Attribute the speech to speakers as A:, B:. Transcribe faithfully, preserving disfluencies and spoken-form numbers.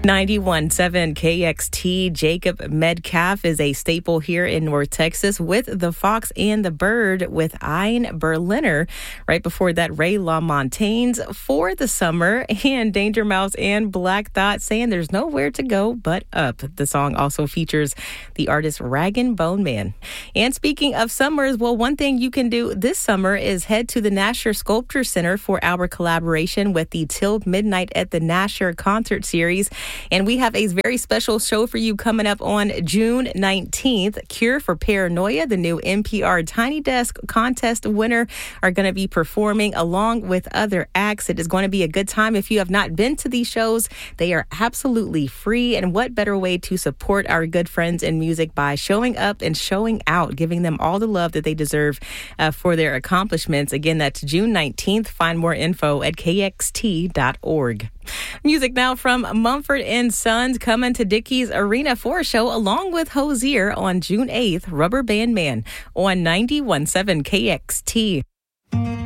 A: ninety-one point seven K X T. Jacob Metcalf is a staple here in North Texas with the Fox and the Bird with Ein Berliner. Right before that, Ray LaMontaigne's For the Summer, and Danger Mouse and Black Thought saying there's nowhere to go but up. The song also features the artist Rag Bone Man. And speaking of summers, well, one thing you can do this summer is head to the Nasher Sculpture Center for our collaboration with the Till Midnight at the Nasher concert series. And we have a very special show for you coming up on June nineteenth. Cure for Paranoia, the new N P R Tiny Desk contest winner, are going to be performing along with other acts. It is going to be a good time. If you have not been to these shows, they are absolutely free. And what better way to support our good friends in music by showing up and showing out, giving them all the love that they deserve uh, for their accomplishments. Again, that's June nineteenth. Find more info at K X T dot org. Music now from Mumford and Sons, coming to Dickies Arena for a show along with Hozier on June eighth. Rubber Band Man on ninety-one point seven K X T.